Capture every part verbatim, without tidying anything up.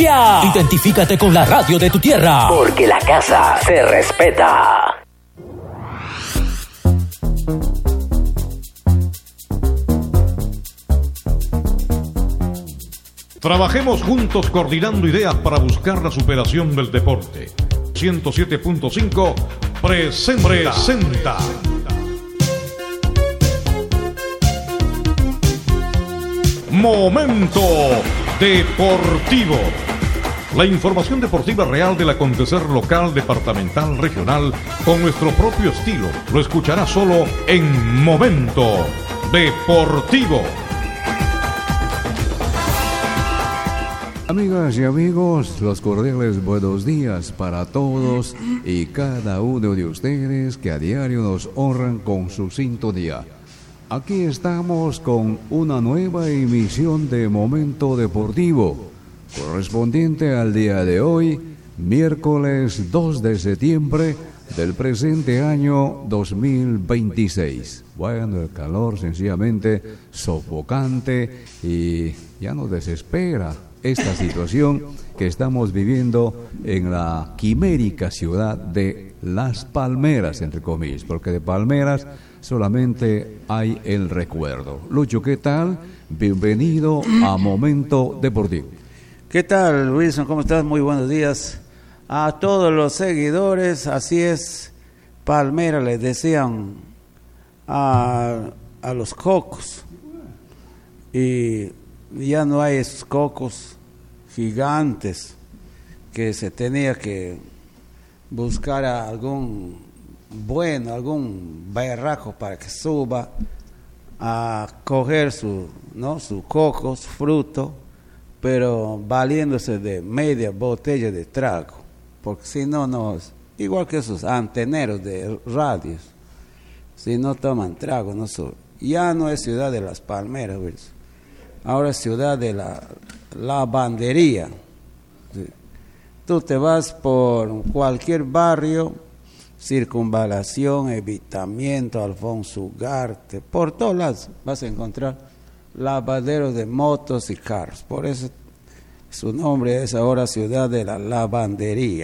Identifícate con la radio de tu tierra, porque la casa se respeta. Trabajemos juntos coordinando ideas para buscar la superación del deporte. ciento siete punto cinco presenta. presenta. Momento Deportivo. La información deportiva real del acontecer local, departamental, regional, con nuestro propio estilo. Lo escuchará solo en Momento Deportivo. Amigas y amigos, los cordiales buenos días para todos y cada uno de ustedes que a diario nos honran con su sintonía. Aquí estamos con una nueva emisión de Momento Deportivo, correspondiente al día de hoy, miércoles dos de septiembre del presente año dos mil veintiséis. Bueno, el calor sencillamente sofocante y ya nos desespera esta situación que estamos viviendo en la quimérica ciudad de Las Palmeras, entre comillas, porque de palmeras solamente hay el recuerdo. Lucho, ¿qué tal? Bienvenido a Momento Deportivo. ¿Qué tal, Wilson? ¿Cómo estás? Muy buenos días a todos los seguidores. Así es, Palmera les decían a, a los cocos, y ya no hay esos cocos gigantes que se tenía que buscar a algún bueno, algún berraco para que suba a coger su, ¿no? su coco, su fruto, pero valiéndose de media botella de trago, porque si no, no, igual que esos anteneros de radios, si no toman trago, no suben. Ya no es ciudad de Las Palmeras, Wilson. Ahora es ciudad de la lavandería. Sí. Tú te vas por cualquier barrio, Circunvalación, Evitamiento, Alfonso Ugarte, por todos lados vas a encontrar lavaderos de motos y carros. Por eso su nombre es ahora ciudad de la lavandería.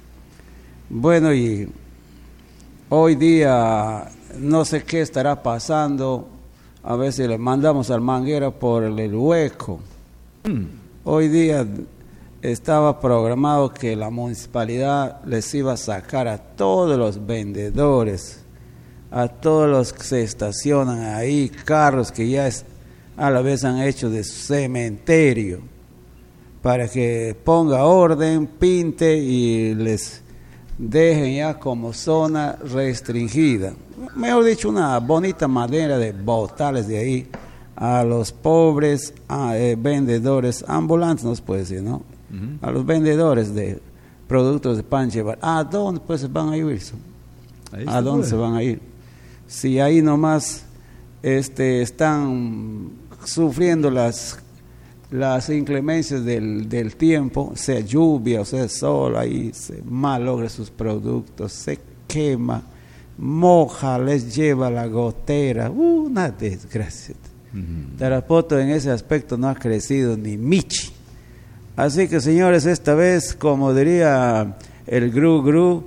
Bueno, y hoy día no sé qué estará pasando. A veces le mandamos al manguera por el hueco. Mm. Hoy día estaba programado que la municipalidad les iba a sacar a todos los vendedores, a todos los que se estacionan ahí, carros que ya es, a la vez han hecho de cementerio, para que ponga orden, pinte y les dejen ya como zona restringida. Mejor dicho, una bonita manera de botarles de ahí a los pobres a, eh, vendedores ambulantes, no se puede decir, ¿no? Uh-huh. A los vendedores de productos de pan llevar. ¿A dónde pues se van a ir, Wilson? ¿A dónde puede. se van a ir? Si ahí nomás este, están sufriendo las las inclemencias del, del tiempo, sea lluvia o sea sol, ahí se malogra sus productos, se quema, moja, les lleva la gotera, uh, una desgracia. Uh-huh. Tarapoto en ese aspecto no ha crecido ni michi. Así que, señores, esta vez, como diría el Gru Gru,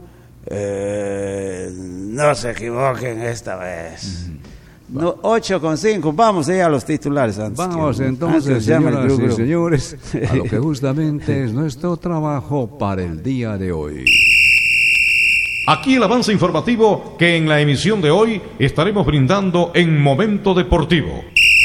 eh, no se equivoquen esta vez. Uh-huh. No, ocho con cinco, vamos allá a los titulares. Antes vamos que, entonces, antes señoras Gru Gru. y señores, a lo que justamente es nuestro trabajo para el día de hoy. Aquí el avance informativo que en la emisión de hoy estaremos brindando en Momento Deportivo.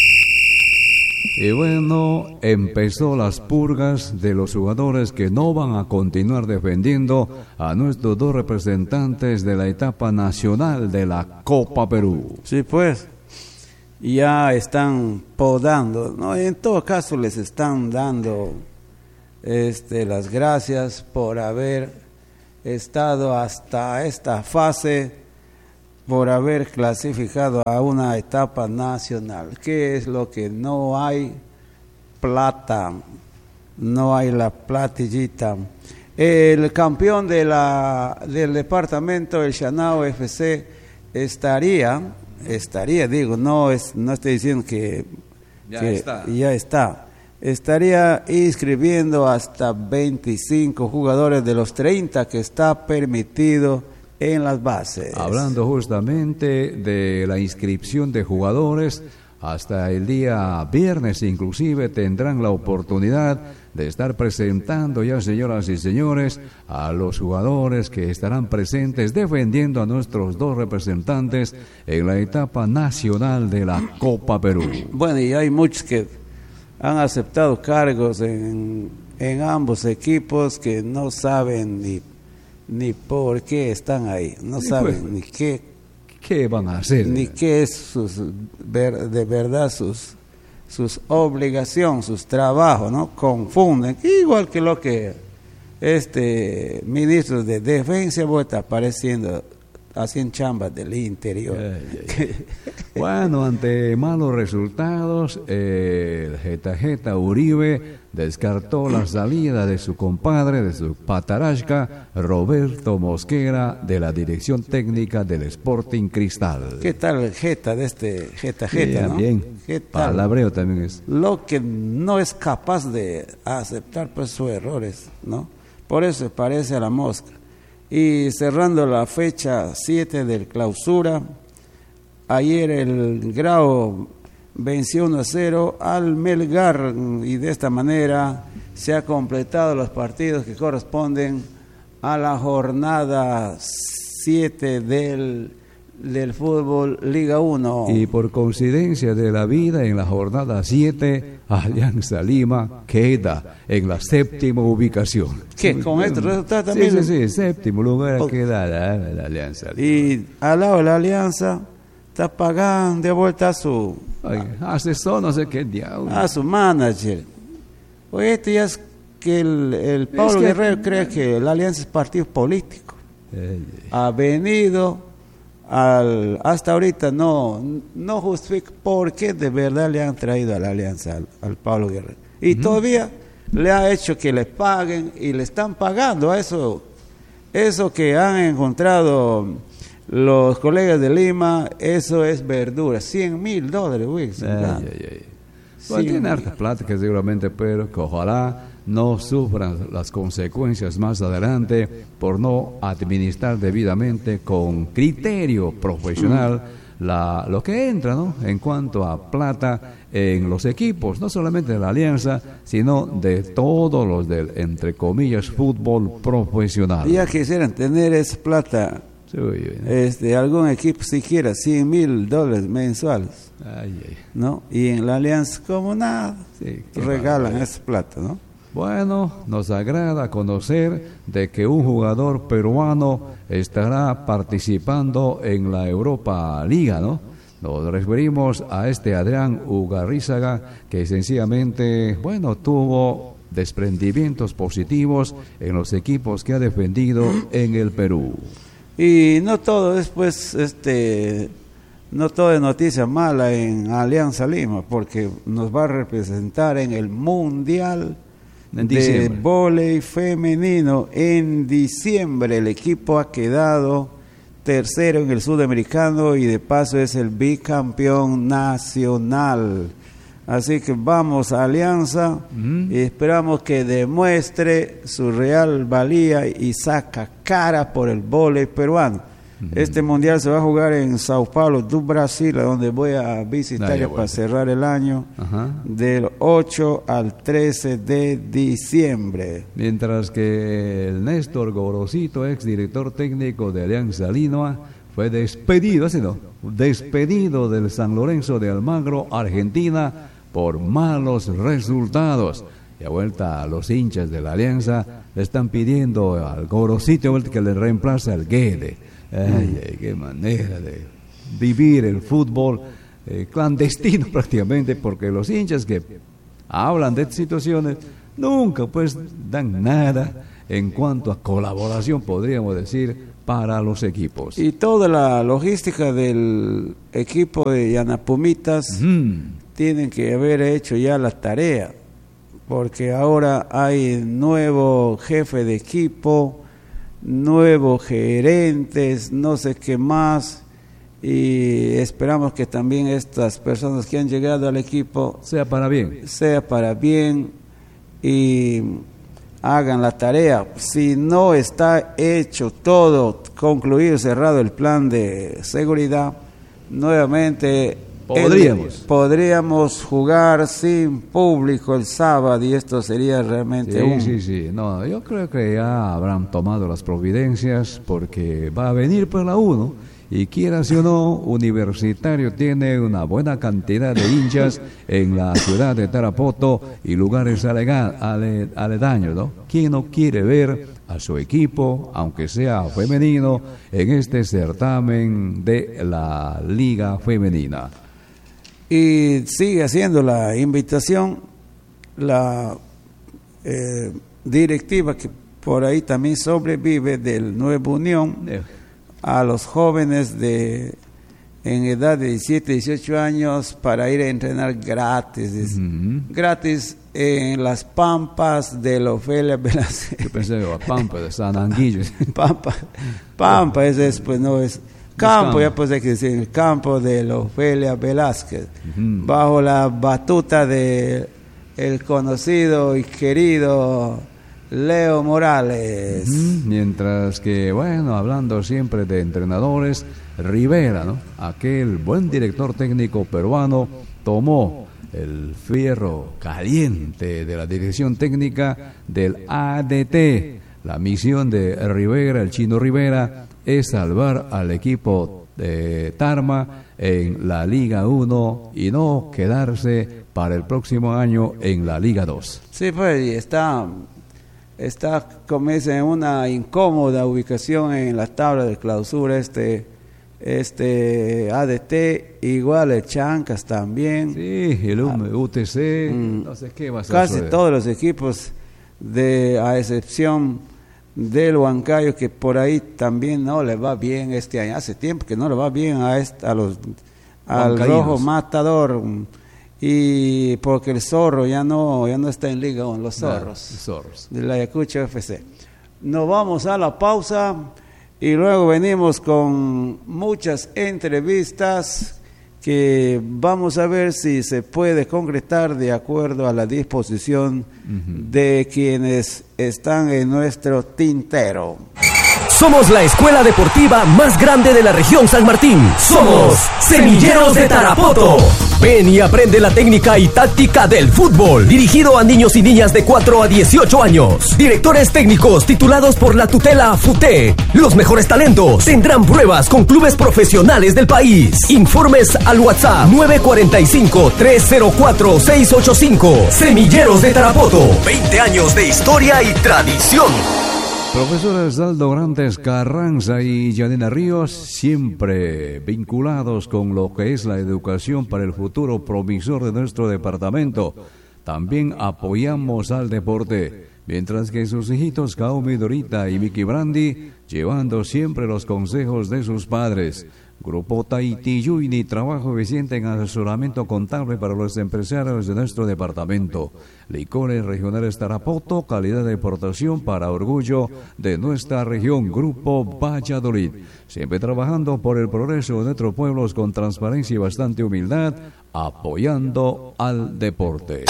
Y bueno, empezó las purgas de los jugadores que no van a continuar defendiendo a nuestros dos representantes de la etapa nacional de la Copa Perú. Sí, pues, ya están podando, ¿no? En todo caso les están dando este, las gracias por haber estado hasta esta fase, por haber clasificado a una etapa nacional. ¿Qué es lo que no hay? Plata, no hay la platillita. El campeón de la del departamento, el Chanao F C, estaría, estaría, digo, no es, no estoy diciendo que ya que está. ya está, estaría inscribiendo hasta veinticinco jugadores de los treinta que está permitido en las bases. Hablando justamente de la inscripción de jugadores, hasta el día viernes inclusive tendrán la oportunidad de estar presentando ya, señoras y señores, a los jugadores que estarán presentes defendiendo a nuestros dos representantes en la etapa nacional de la Copa Perú. Bueno, y hay muchos que han aceptado cargos en, en ambos equipos que no saben ni, ni por qué están ahí, no saben pues, ni qué ¿qué van a hacer? Ni qué es sus, ver, de verdad sus, sus obligaciones, sus trabajos, ¿no? Confunden, igual que lo que este ministro de Defensa está apareciendo, haciendo chambas del interior. Ay, ay, ay. Bueno, ante malos resultados, eh, el Geta Geta Uribe descartó la salida de su compadre, de su patarasca, Roberto Mosquera, de la dirección técnica del Sporting Cristal. ¿Qué tal el Geta de este Geta Geta, sí, ¿no? Bien, ¿Qué tal? Palabreo también es. Lo que no es capaz de aceptar pues sus errores, ¿no? Por eso se parece a la mosca. Y cerrando la fecha siete del clausura, ayer el Grau venció uno a cero al Melgar y de esta manera se han completado los partidos que corresponden a la jornada siete del, del fútbol Liga uno. Y por coincidencia de la vida, en la jornada siete, Alianza Lima queda en la séptima ubicación. ¿Qué? ¿Con este resultado también? Sí, sí, sí, séptimo lugar queda la, la Alianza Lima. Y al lado de la Alianza está pagando de vuelta a su... Ay, asesor, no sé qué diablo. A su manager. Oye, esto ya es que el, el Pablo es que, Guerrero cree que la Alianza es partido político. Ey, Ha venido al, hasta ahorita no, no justifica por qué de verdad le han traído a la Alianza al, al Pablo Guerrero. Y uh-huh. todavía le ha hecho que le paguen y le están pagando a eso, eso que han encontrado los colegas de Lima, eso es verdura, cien mil dólares, Wilson. Ay, ay, ay. Bueno, tienen hartas pláticas seguramente, pero que ojalá no sufran las consecuencias más adelante por no administrar debidamente con criterio profesional la, lo que entra, ¿no? En cuanto a plata en los equipos, no solamente de la Alianza, sino de todos los del, entre comillas, fútbol profesional. Ya quisieran tener esa plata. Sí, sí. Este, algún equipo siquiera cien mil dólares mensuales, ay, ay. ¿no? Y en la Alianza como nada, sí, regalan padre. esa plata, ¿no? Bueno, nos agrada conocer de que un jugador peruano estará participando en la Europa Liga, ¿no? Nos referimos a este Adrián Ugarrízaga, que sencillamente, bueno, tuvo desprendimientos positivos en los equipos que ha defendido en el Perú. Y no todo es pues este no todo es noticia mala en Alianza Lima, porque nos va a representar en el Mundial de Vóley Femenino en diciembre. El equipo ha quedado tercero en el Sudamericano y de paso es el bicampeón nacional. Así que vamos a Alianza uh-huh. y esperamos que demuestre su real valía y saca cara por el vóley peruano. Uh-huh. Este mundial se va a jugar en Sao Paulo, do Brasil, a donde voy a visitar ya para cerrar el año, uh-huh. del ocho al trece de diciembre. Mientras que el Néstor Gorosito, ex director técnico de Alianza Lima, fue despedido, ¿así no? Despedido del San Lorenzo de Almagro, Argentina, por malos resultados. Y a vuelta a los hinchas de la Alianza le están pidiendo al Gorosito que le reemplace al Guede. Ay, ay, qué manera de vivir el fútbol eh, clandestino prácticamente, porque los hinchas que hablan de situaciones nunca pues dan nada en cuanto a colaboración, podríamos decir, para los equipos. Y toda la logística del equipo de Yanapumitas mm. tienen que haber hecho ya la tarea, porque ahora hay nuevo jefe de equipo, nuevos gerentes, no sé qué más, y esperamos que también estas personas que han llegado al equipo sea para bien, sea para bien y hagan la tarea. Si no está hecho todo, concluido, cerrado el plan de seguridad, nuevamente podríamos el, podríamos jugar sin público el sábado y esto sería realmente sí, un... sí, sí, no, yo creo que ya habrán tomado las providencias porque va a venir por la uno y quieras o no, Universitario tiene una buena cantidad de hinchas en la ciudad de Tarapoto y lugares alega, ale, aledaños, ¿no? ¿Quién no quiere ver a su equipo, aunque sea femenino, en este certamen de la Liga Femenina? Y sigue haciendo la invitación la eh, directiva que por ahí también sobrevive del Nueva Unión Eh. a los jóvenes de en edad de diecisiete, dieciocho años para ir a entrenar gratis, uh-huh. gratis en las pampas de la Ofelia Velázquez. Yo pensé que la pampa de San Anguillo. Pampa, pampa es después, no es campo, ya pues hay que decir, el campo de la Ofelia Velázquez, uh-huh. bajo la batuta de el conocido y querido Leo Morales. Uh-huh. Mientras que, bueno, hablando siempre de entrenadores, Rivera, ¿no? Aquel buen director técnico peruano, tomó el fierro caliente de la dirección técnica del A D T. La misión de Rivera, el Chino Rivera, es salvar al equipo de Tarma en la Liga uno y no quedarse para el próximo año en la Liga dos. Sí, pues está, está como es en una incómoda ubicación en la tabla de clausura este, este A D T, igual el Chancas también. Sí, el U T C, mm, no sé qué va a ser. Casi todos los equipos, de a excepción del Huancayo, que por ahí también no le va bien este año. Hace tiempo que no le va bien a, este, a los al Rojo Matador, y porque el Zorro ya no ya no está en Liga uno, los Zorros, no, zorros. de la Ayacucho F C. Nos vamos a la pausa y luego venimos con muchas entrevistas que vamos a ver si se puede concretar de acuerdo a la disposición uh-huh. de quienes están en nuestro tintero. Somos la escuela deportiva más grande de la región San Martín. Somos Semilleros de Tarapoto. Ven y aprende la técnica y táctica del fútbol. Dirigido a niños y niñas de cuatro a dieciocho años. Directores técnicos titulados por la tutela FUTE. Los mejores talentos tendrán pruebas con clubes profesionales del país. Informes al WhatsApp nueve cuatro cinco, tres cero cuatro, seis ocho cinco. Semilleros de Tarapoto. veinte años de historia y tradición. Profesores Aldo Grandes Carranza y Yanina Ríos, siempre vinculados con lo que es la educación para el futuro promisor de nuestro departamento. También apoyamos al deporte, mientras que sus hijitos Kaomi Dorita y Vicky Brandi, llevando siempre los consejos de sus padres. Grupo Tahiti Yuyni, trabajo eficiente en asesoramiento contable para los empresarios de nuestro departamento. Licores Regionales Tarapoto, calidad de exportación para orgullo de nuestra región. Grupo Valladolid, siempre trabajando por el progreso de nuestros pueblos con transparencia y bastante humildad, apoyando al deporte.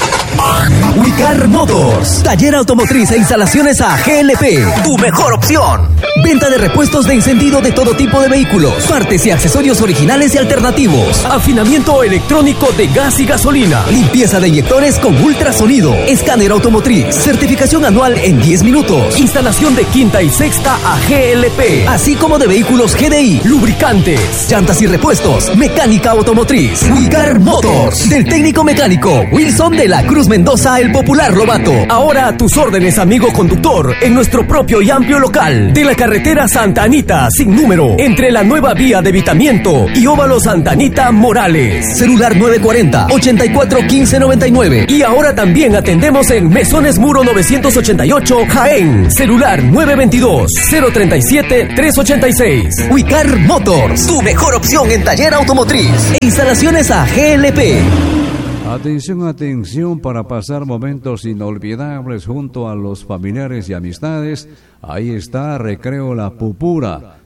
Wicar Motors, taller automotriz e instalaciones a G L P, tu mejor opción. Venta de repuestos de encendido de todo tipo de vehículos, partes y accesorios originales y alternativos. Afinamiento electrónico de gas y gasolina. Limpieza de inyectores con ultrasonido. Escáner automotriz. Certificación anual en diez minutos. Instalación de quinta y sexta a G L P. Así como de vehículos G D I, lubricantes, llantas y repuestos. Mecánica automotriz. Wicar Motors. Del técnico mecánico Wilson de la Cruz Mendoza, el popular Lobato. Ahora a tus órdenes, amigo conductor, en nuestro propio y amplio local de la carretera Santa Anita sin número, entre la nueva vía de Vitamiento y Óvalo Santa Anita Morales. Celular nueve cuatro cero, ochenta y cuatro, quince noventa y nueve. Y ahora también atendemos en Mesones Muro novecientos ochenta y ocho, Jaén. Celular nueve veintidós, cero treinta y siete, trescientos ochenta y seis. Wicar Motors, tu mejor opción en taller automotriz e instalaciones a G L P. Atención, atención, para pasar momentos inolvidables junto a los familiares y amistades. Ahí está Recreo La Pupura,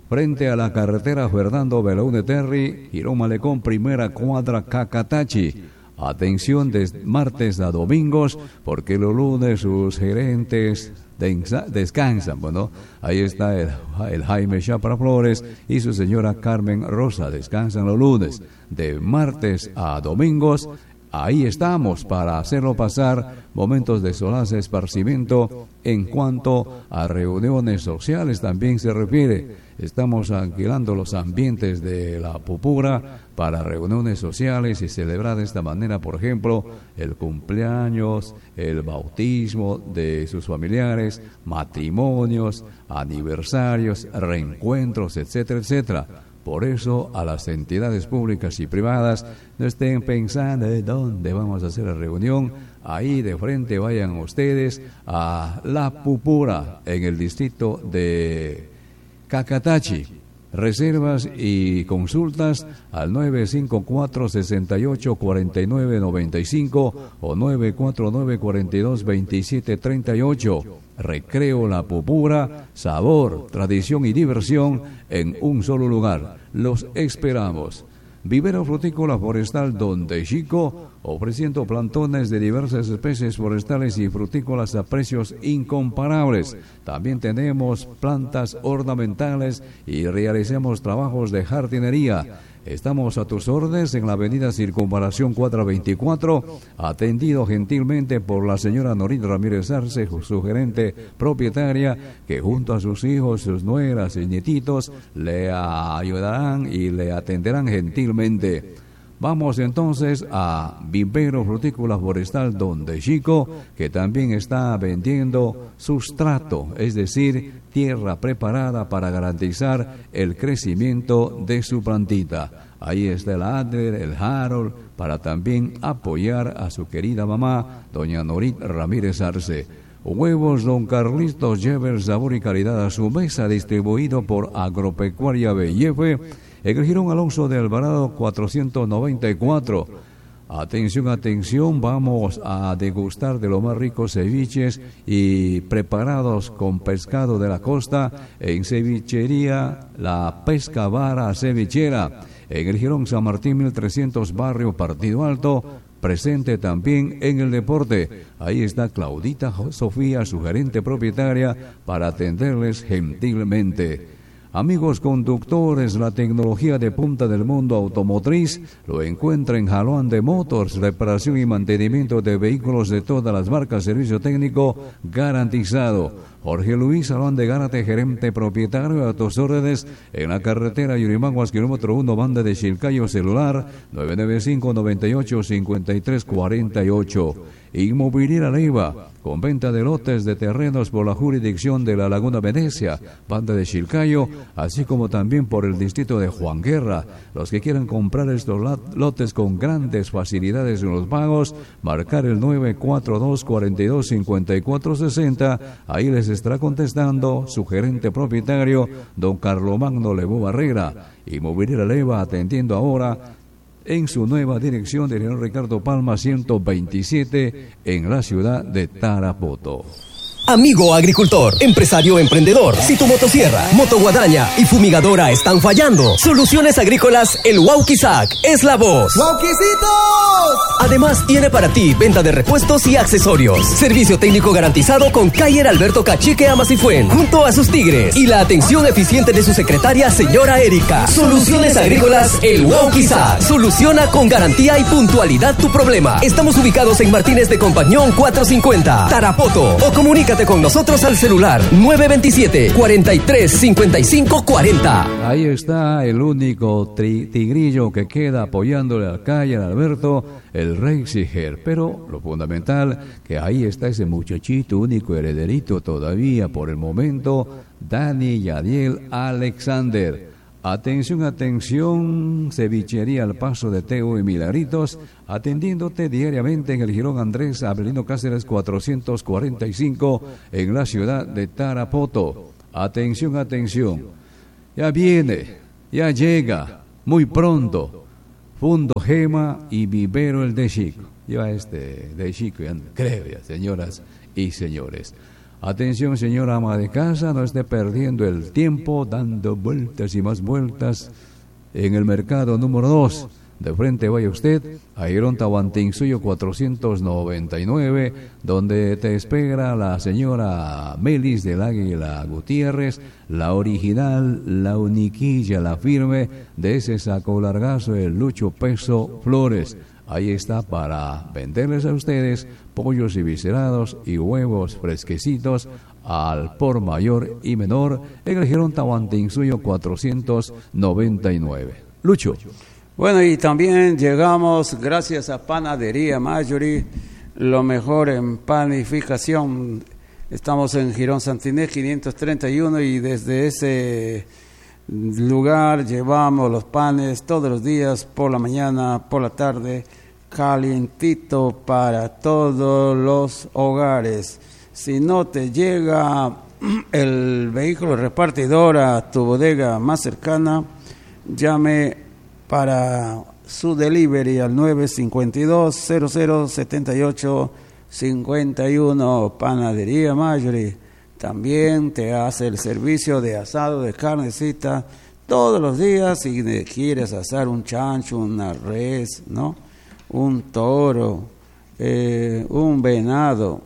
frente a la carretera Fernando Belaúnde Terry, Girón Malecón, primera cuadra, Cacatachi. Atención de martes a domingos, porque los lunes sus gerentes descansan. Bueno, ahí está el, el Jaime Chapra Flores y su señora Carmen Rosa, descansan los lunes. De martes a domingos, ahí estamos para hacerlo pasar momentos de solaz, esparcimiento. En cuanto a reuniones sociales también se refiere, estamos alquilando los ambientes de la Pupura para reuniones sociales y celebrar de esta manera, por ejemplo, el cumpleaños, el bautismo de sus familiares, matrimonios, aniversarios, reencuentros, etcétera, etcétera. Por eso, a las entidades públicas y privadas, no estén pensando de dónde vamos a hacer la reunión. Ahí de frente vayan ustedes a La Pupura, en el distrito de Cacatachi. Reservas y consultas al nueve cinco cuatro, seis ocho, cuatro nueve nueve cinco o nueve cuatro nueve, cuatro dos, dos siete tres ocho. Recreo La Pupura, sabor, tradición y diversión en un solo lugar. Los esperamos. Vivero Frutícola Forestal Don de Chico, ofreciendo plantones de diversas especies forestales y frutícolas a precios incomparables. También tenemos plantas ornamentales y realizamos trabajos de jardinería. Estamos a tus órdenes en la avenida Circunvalación cuatrocientos veinticuatro, atendido gentilmente por la señora Norit Ramírez Arce, su gerente propietaria, que junto a sus hijos, sus nueras y nietitos le ayudarán y le atenderán gentilmente. Vamos entonces a Vivero Frutícola Forestal Don de Chico, que también está vendiendo sustrato, es decir, tierra preparada para garantizar el crecimiento de su plantita. Ahí está el Adler, el Harold, para también apoyar a su querida mamá, doña Norit Ramírez Arce. Huevos Don Carlitos lleva el sabor y calidad a su mesa, distribuido por Agropecuaria B y F, en el Girón Alonso de Alvarado cuatrocientos noventa y cuatro. Atención, atención, vamos a degustar de los más ricos ceviches y preparados con pescado de la costa en Cevichería La Pesca Vara Cevichera, en el Girón San Martín mil trescientos, barrio Partido Alto. Presente también en el deporte. Ahí está Claudita Sofía, su gerente propietaria, para atenderles gentilmente. Amigos conductores, la tecnología de punta del mundo automotriz lo encuentra en Jaluan de Motors, reparación y mantenimiento de vehículos de todas las marcas, servicio técnico garantizado. Jorge Luis Jaluan de Gárate, gerente propietario, a tus órdenes en la carretera Yurimaguas, kilómetro uno, banda de Chilcayo, celular nueve nueve cinco, nueve ocho, cinco tres cuatro ocho. Inmobiliaria Leiva, con venta de lotes de terrenos por la jurisdicción de la Laguna Venecia, banda de Chilcayo, así como también por el distrito de Juan Guerra. Los que quieran comprar estos lotes con grandes facilidades en los pagos, marcar el nueve cuatro dos, cuatro dos, cinco cuatro seis cero, ahí les estará contestando su gerente propietario, don Carlomagno Levo Barrera. Inmobiliaria Leiva, atendiendo ahora en su nueva dirección del señor Ricardo Palma ciento veintisiete en la ciudad de Tarapoto. Amigo agricultor, empresario emprendedor, si tu motosierra, motoguadaña y fumigadora están fallando, Soluciones Agrícolas El Wauquizac es la voz. ¡Wauquicitos! Además tiene para ti venta de repuestos y accesorios, servicio técnico garantizado con Cayer Alberto Cachique Amasifuen, junto a sus tigres, y la atención eficiente de su secretaria señora Erika. Soluciones Agrícolas El Wauquizac soluciona con garantía y puntualidad tu problema. Estamos ubicados en Martínez de Compañón cuatrocientos cincuenta, Tarapoto, o comunícate con nosotros al celular nueve dos siete, cuatro tres, cinco cinco cuatro cero. Ahí está el único tri- tigrillo que queda apoyándole al Cayer Alberto, el Rey Siger. Pero lo fundamental, que ahí está ese muchachito único herederito todavía por el momento, Dani Yadiel Alexander. Atención, atención, cevichería al paso de Teo y Milagritos, atendiéndote diariamente en el Girón Andrés Avelino Cáceres cuatrocientos cuarenta y cinco en la ciudad de Tarapoto. Atención, atención, ya viene, ya llega, muy pronto, Fundo Gema y Vivero el de Chico. Ya este de Chico, ya creo ya, señoras y señores. Atención, señora ama de casa, no esté perdiendo el tiempo dando vueltas y más vueltas en el mercado número dos. De frente vaya usted a Girón Tahuantinsuyo cuatrocientos noventa y nueve, donde te espera la señora Melis del Águila Gutiérrez, la original, la uniquilla, la firme de ese saco largazo, el Lucho Peso Flores. Ahí está para venderles a ustedes pollos y viscerados y huevos fresquecitos al por mayor y menor en el Girón Tahuantinsuyo cuatrocientos noventa y nueve. Lucho. Bueno, y también llegamos gracias a Panadería Marjorie, lo mejor en panificación. Estamos en Girón Santinés quinientos treinta y uno y desde ese lugar llevamos los panes todos los días, por la mañana, por la tarde, calientito para todos los hogares. Si no te llega el vehículo repartidor a tu bodega más cercana, llame para su delivery al nueve cinco dos, cero cero siete ocho cinco uno. Panadería Marjorie también te hace el servicio de asado de carnecita todos los días. Si quieres asar un chancho, una res, ¿no? Un toro, eh, un venado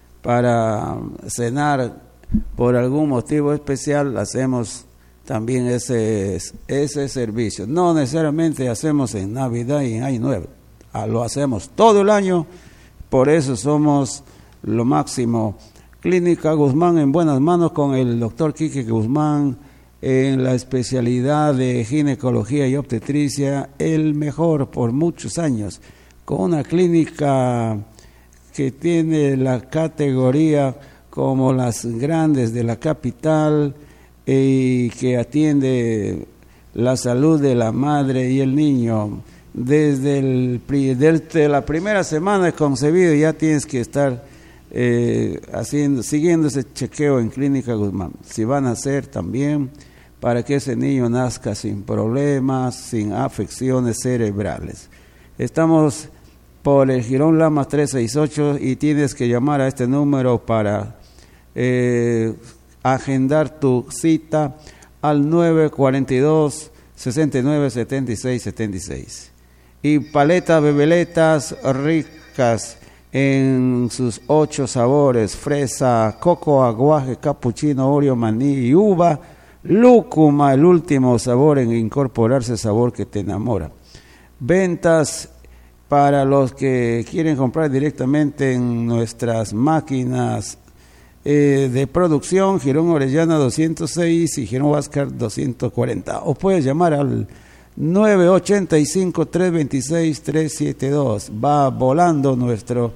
para cenar por algún motivo especial, hacemos también ese, ese servicio. No necesariamente hacemos en Navidad y en Año Nuevo, lo hacemos todo el año, por eso somos lo máximo. Clínica Guzmán en buenas manos con el doctor Quique Guzmán en la especialidad de ginecología y obstetricia, el mejor por muchos años, con una clínica que tiene la categoría como las grandes de la capital, y que atiende la salud de la madre y el niño. Desde, el, desde la primera semana de concebido ya tienes que estar eh, haciendo, siguiendo ese chequeo en Clínica Guzmán. Si van a hacer también para que ese niño nazca sin problemas, sin afecciones cerebrales. Estamos por el Girón Lamas trescientos sesenta y ocho y tienes que llamar a este número para Eh, agendar tu cita al nueve cuarenta y dos, sesenta y nueve, setenta y seis, setenta y seis. Y paletas bebeletas ricas en sus ocho sabores: fresa, coco, aguaje, capuchino, oreo, maní y uva. Lúcuma, el último sabor en incorporarse, sabor que te enamora. Ventas para los que quieren comprar directamente en nuestras máquinas Eh, de producción, Girón Orellana doscientos seis y Girón Huáscar doscientos cuarenta, o puedes llamar al nueve ocho cinco, tres dos seis, tres siete dos. Va volando nuestro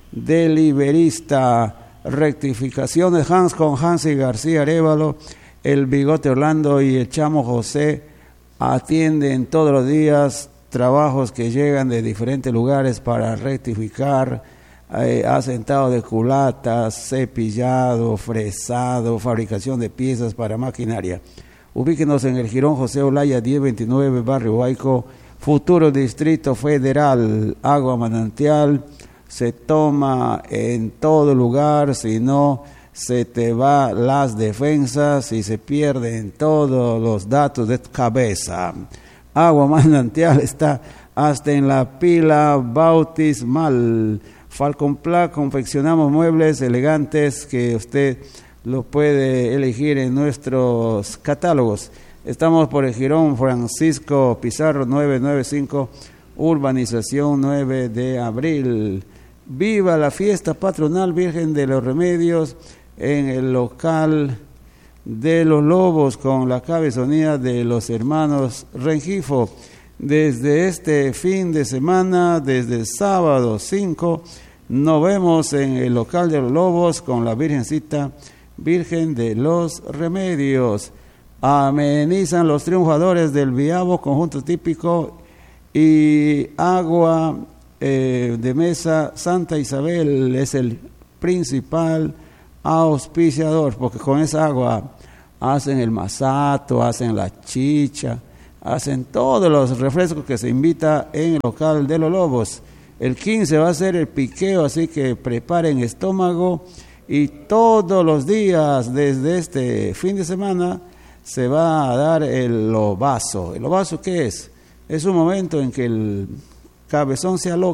deliberista. Rectificaciones Hans con Hansi García Arévalo, el Bigote Orlando y el Chamo José atienden todos los días trabajos que llegan de diferentes lugares para rectificar. Eh, asentado de culatas, cepillado, fresado, fabricación de piezas para maquinaria. Ubíquenos en el Girón José Olaya diez veintinueve, Barrio Huayco, futuro Distrito Federal. Agua manantial se toma en todo lugar, si no se te va las defensas y se pierden todos los datos de tu cabeza. Agua manantial está hasta en la pila bautismal. Falcon Pla, confeccionamos muebles elegantes que usted lo puede elegir en nuestros catálogos. Estamos por el Girón Francisco Pizarro nueve noventa y cinco, urbanización nueve de abril. Viva la fiesta patronal Virgen de los Remedios en el local de los Lobos con la cabezonía de los hermanos Rengifo. Desde este fin de semana, desde el sábado cinco, nos vemos en el local de los Lobos con la Virgencita, Virgen de los Remedios. Amenizan los triunfadores del Viabo, conjunto típico, y agua eh, de mesa. Santa Isabel es el principal auspiciador, porque con esa agua hacen el masato, hacen la chicha, hacen todos los refrescos que se invita en el local de los Lobos. El quince va a ser el piqueo, así que preparen estómago y todos los días desde este fin de semana se va a dar el ovaso. ¿El ovaso qué es? Es un momento en que el cabezón se aloca